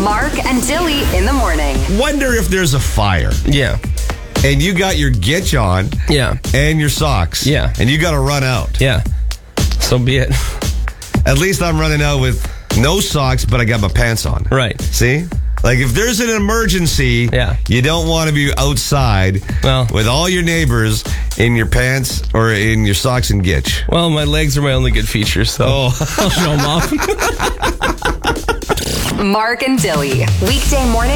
Mark and Dilly in the morning. Wonder if there's a fire Yeah. and you got your gitch on Yeah. and your socks. Yeah. And you got to run out. Yeah. So be it. At least I'm running out with no socks, but I got my pants on. Right. See? Like if there's an emergency, Yeah. you don't want to be outside with all your neighbors in your pants or in your socks and gitch. Well, my legs are my only good features, so I'll show them off. Mark and Dilly. Weekday morning.